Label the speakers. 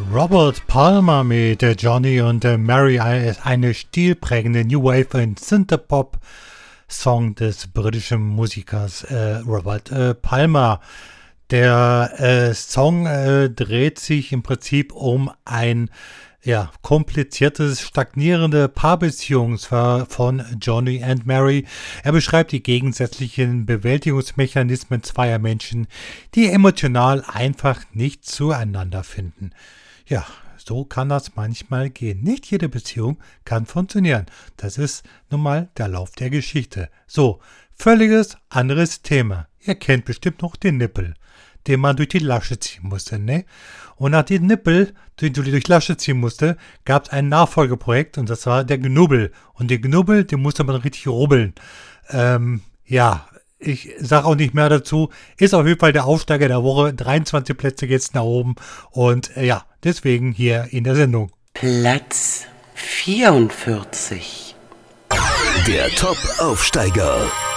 Speaker 1: Robert Palmer mit Johnny und Mary, eine stilprägende New Wave und Synthpop Song des britischen Musikers Robert Palmer. Der Song dreht sich im Prinzip um ein kompliziertes, stagnierende Paarbeziehung von Johnny and Mary. Er beschreibt die gegensätzlichen Bewältigungsmechanismen zweier Menschen, die emotional einfach nicht zueinander finden. Ja, so kann das manchmal gehen. Nicht jede Beziehung kann funktionieren. Das ist nun mal der Lauf der Geschichte. So, völliges anderes Thema. Ihr kennt bestimmt noch den Nippel, den man durch die Lasche ziehen musste, ne? Und nach dem Nippel, den du durch die Lasche ziehen musste, gab es ein Nachfolgeprojekt und das war der Gnubbel. Und den Gnubbel, den musste man richtig rubbeln. Ich sage auch nicht mehr dazu. Ist auf jeden Fall der Aufsteiger der Woche. 23 Plätze jetzt nach oben. Und deswegen hier in der Sendung.
Speaker 2: Platz 44.
Speaker 3: Der Top-Aufsteiger.